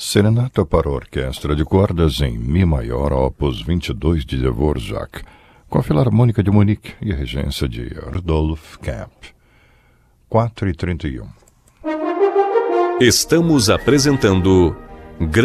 Serenata para orquestra de cordas em Mi maior, opus 22 de Dvorak, com a Filarmônica de Munique e a regência de Rudolf Kemp. 4:31. Estamos apresentando